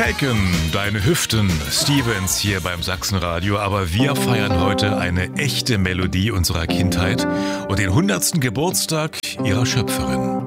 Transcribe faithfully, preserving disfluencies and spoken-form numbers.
Shaken, deine Hüften, Stevens hier beim Sachsenradio, aber wir feiern heute eine echte Melodie unserer Kindheit und den hundertsten Geburtstag ihrer Schöpferin.